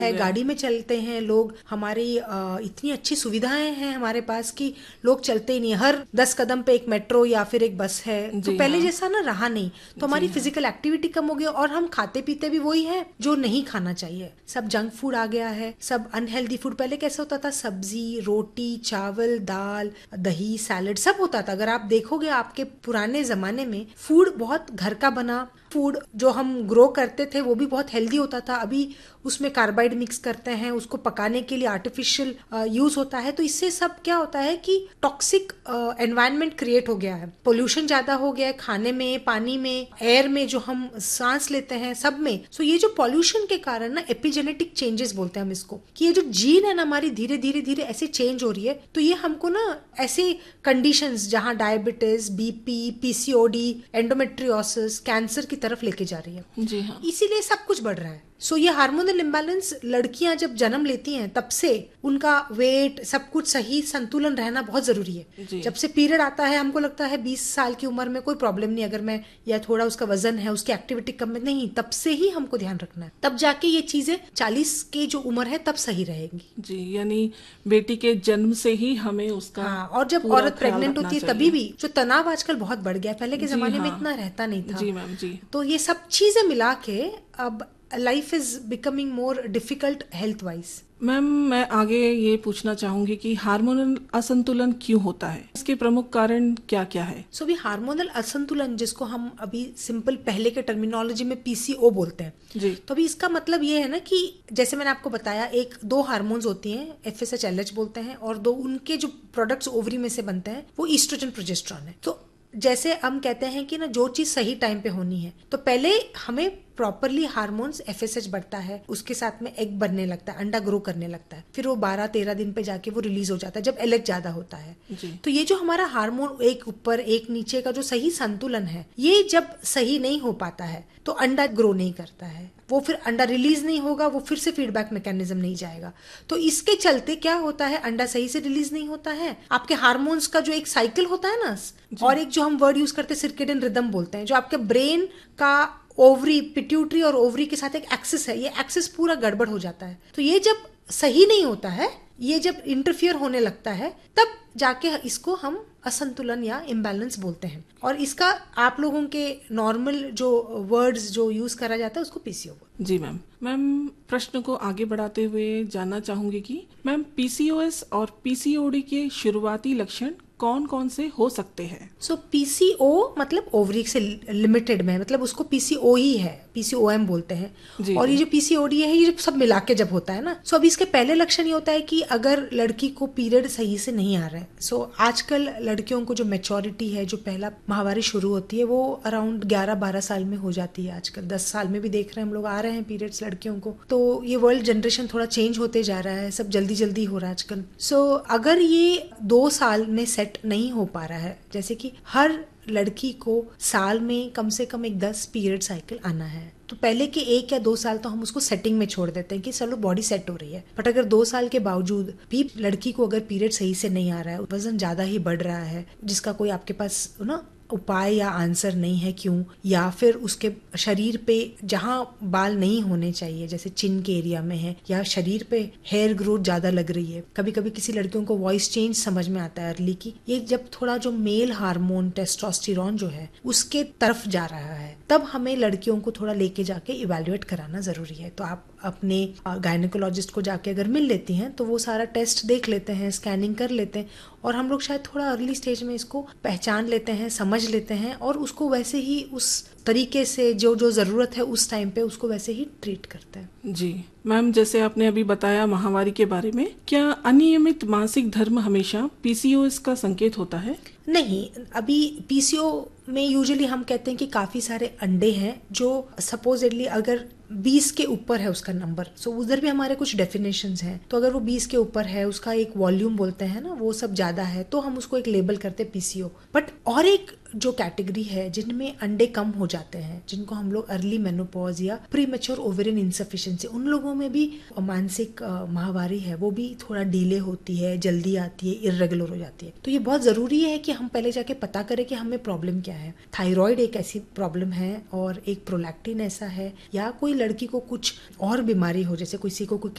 गाड़ी में चलते हैं लोग, हमारी इतनी अच्छी सुविधाएं हैं हमारे पास कि लोग चलते ही नहीं, हर 10 कदम पे एक मेट्रो या फिर एक बस है। तो पहले जैसा ना रहा नहीं, तो हमारी फिजिकल एक्टिविटी कम हो गई और हम खाते पीते भी वही है जो नहीं खाना चाहिए। सब जंक फूड आ गया है, सब अनहेल्दी फूड। पहले कैसा होता था, सब्जी, रोटी, चावल, दाल, दही, सैलड सब होता था। अगर आप देखोगे आपके पुराने जमाने में फूड बहुत घर का बना, फूड जो हम ग्रो करते थे वो भी बहुत हेल्दी होता था। अभी उसमें कार्बाइड मिक्स करते हैं, उसको पकाने के लिए आर्टिफिशियल यूज होता है। तो इससे सब क्या होता है कि टॉक्सिक एनवायरनमेंट क्रिएट हो गया है, पोल्यूशन ज्यादा हो गया है खाने में, पानी में, एयर में, जो हम सांस लेते हैं सब में। सो ये जो पॉल्यूशन के कारण ना एपिजेनेटिक चेंजेस बोलते हैं हम इसको, कि ये जो जीन है ना हमारी धीरे धीरे धीरे ऐसे चेंज हो रही है। तो ये हमको ना ऐसे कंडीशंस जहां diabetes, BP, PCOD, endometriosis, cancer की तरफ लेके जा रही है। जी हाँ। इसीलिए सब कुछ बढ़ रहा है। सो ये हार्मोनल इम्बैलेंस, लड़कियां जब जन्म लेती हैं तब से उनका वेट सब कुछ सही संतुलन रहना बहुत जरूरी है। जब से पीरियड आता है हमको लगता है 20 साल की उम्र में कोई प्रॉब्लम नहीं, अगर मैं या थोड़ा उसका वजन है, उसकी एक्टिविटी कम है, नहीं, तब से ही हमको ध्यान रखना है। तब जाके ये चीजें 40 की जो उम्र है तब सही रहेंगी। जी, यानी बेटी के जन्म से ही हमें उसका हाँ, और जब औरत प्रेग्नेंट होती है तभी भी जो तनाव आजकल बहुत बढ़ गया, पहले के जमाने में इतना रहता नहीं था। जी मैम जी। तो ये सब चीजें मिला के अब life is becoming more difficult health wise. Ma'am मैं आगे ये पूछना चाहूंगी कि हार्मोनल असंतुलन क्यों होता है, इसके प्रमुख कारण क्या क्या है? सो भी हार्मोनल असंतुलन, जिसको हम अभी सिंपल पहले के टर्मिनोलॉजी में पीसीओ बोलते हैं जी। तो अभी इसका मतलब ये है ना कि जैसे मैंने आपको बताया, एक दो हार्मोन्स होती हैं, एफएसएच, एलएच बोलते हैं, और दो उनके जो प्रोडक्ट्स ओवरी में से बनते हैं वो ईस्ट्रोजन, प्रोजेस्टेरॉन है। तो जैसे हम कहते हैं कि ना जो चीज सही टाइम पे होनी है, तो पहले हमें प्रॉपरली हार्मोन्स, एफएसएच बढ़ता है, उसके साथ में एग बनने लगता है, अंडा ग्रो करने लगता है, फिर वो 12-13 दिन पे जाके वो रिलीज हो जाता है जब एलएच ज्यादा होता है। तो ये जो हमारा हार्मोन एक ऊपर एक नीचे का जो सही संतुलन है, ये जब सही नहीं हो पाता है तो अंडा ग्रो नहीं करता है, वो फिर अंडा रिलीज नहीं होगा, वो फिर से फीडबैक मैकेनिज्म नहीं जाएगा। तो इसके चलते क्या होता है, अंडा सही से रिलीज नहीं होता है, आपके हार्मोन्स का जो एक साइकिल होता है ना, और एक जो हम वर्ड यूज करते हैं सर्केडियन रिदम बोलते हैं, जो आपके ब्रेन का ओवरी, पिट्यूटरी और ओवरी के साथ एक एक्सिस है, ये एक्सिस पूरा गड़बड़ हो जाता है। तो ये जब सही नहीं होता है, ये जब इंटरफियर होने लगता है, तब जाके इसको हम असंतुलन या इम्बैलेंस बोलते हैं। और इसका आप लोगों के नॉर्मल जो वर्ड्स जो यूज करा जाता है उसको पीसीओ बोलते हैं। जी मैम प्रश्न को आगे बढ़ाते हुए जानना चाहूंगी कि मैम पीसीओएस और पीसीओडी के शुरुआती लक्षण कौन कौन से हो सकते हैं? सो पीसीओ मतलब ओवरी से लिमिटेड में, मतलब उसको पीसीओ ही है, पीसीओएम बोलते हैं। और ये जो पीसीओडी है ये सब मिला के जब होता है ना, सो अभी इसके पहले लक्षण ये होता है कि अगर लड़की को पीरियड सही से नहीं आ रहा है। सो आजकल लड़कियों को जो मैच्योरिटी है, जो पहला माहवारी शुरू होती है, वो अराउंड 11-12 साल में हो जाती है। आजकल 10 साल में भी देख रहे हैं हम लोग, आ रहे हैं पीरियड्स लड़कियों को। तो ये वर्ल्ड जनरेशन थोड़ा चेंज होते जा रहा है, सब जल्दी जल्दी हो रहा है आजकल। सो अगर ये 2 साल में सेट नहीं हो पा रहा है, जैसे कि हर लड़की को साल में कम से कम एक 10 पीरियड साइकिल आना है, तो पहले के 1 या 2 साल तो हम उसको सेटिंग में छोड़ देते हैं कि चलो बॉडी सेट हो रही है। बट अगर 2 साल के बावजूद भी लड़की को अगर पीरियड सही से नहीं आ रहा है, वजन ज्यादा ही बढ़ रहा है, जिसका कोई आपके पास ना उपाय या आंसर नहीं है क्यों, या फिर उसके शरीर पे जहां बाल नहीं होने चाहिए, जैसे चिन के एरिया में है, या शरीर पे हेयर ग्रोथ ज्यादा लग रही है, कभी कभी किसी लड़कियों को वॉइस चेंज समझ में आता है अर्ली की, ये जब थोड़ा जो मेल हार्मोन टेस्टोस्टेरोन जो है उसके तरफ जा रहा है, तब हमें लड़कियों को थोड़ा लेके जाके इवेल्युएट कराना जरूरी है। तो आप अपने गायनेकोलॉजिस्ट को जाके अगर मिल लेती हैं तो वो सारा टेस्ट देख लेते हैं, स्कैनिंग कर लेते हैं, और हम लोग शायद थोड़ा अर्ली स्टेज में इसको पहचान लेते हैं, समझ लेते हैं, और उसको वैसे ही उस तरीके से जो जो जरूरत है उस टाइम पे उसको वैसे ही ट्रीट करते हैं। जी मैम, जैसे आपने अभी बताया माहवारी के बारे में, क्या अनियमित मासिक धर्म हमेशा पीसीओएस का संकेत होता है? नहीं, अभी पीसीओ में यूजुअली हम कहते हैं कि काफी सारे अंडे हैं जो सपोजिटली अगर 20 के ऊपर है उसका नंबर, सो उधर भी हमारे कुछ डेफिनेशंस हैं। तो अगर वो 20 के ऊपर है, उसका एक वॉल्यूम बोलते हैं ना, वो सब ज्यादा है, तो हम उसको एक लेबल करते हैं पीसीओ। बट और एक जो कैटेगरी है जिनमें अंडे कम हो जाते हैं, जिनको हम लोग अर्ली मेनोपॉज या प्रीमेच्योर ओवेरियन इनसफिशिएंसी, उन लोगों में भी मासिक माहवारी है वो भी थोड़ा डिले होती है, जल्दी आती है, इर्रेगुलर हो जाती है। तो ये बहुत ज़रूरी है कि हम पहले जाके पता करें कि हमें प्रॉब्लम क्या है। थायराइड एक ऐसी प्रॉब्लम है और एक प्रोलैक्टिन ऐसा है, या कोई लड़की को कुछ और बीमारी हो, जैसे किसी को कोई